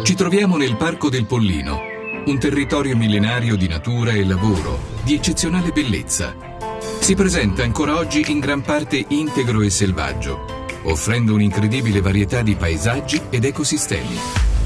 Ci troviamo nel Parco del Pollino, un territorio millenario di natura e lavoro, di eccezionale bellezza. Si presenta ancora oggi in gran parte integro e selvaggio, offrendo un'incredibile varietà di paesaggi ed ecosistemi.